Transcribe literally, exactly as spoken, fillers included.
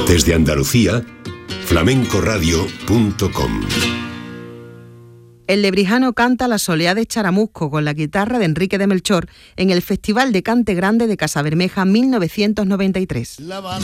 Desde Andalucía, flamenco radio punto com. El lebrijano canta La soleá de Charamusco con la guitarra de Enrique de Melchor en el Festival de Cante Grande de Casabermeja mil novecientos noventa y tres.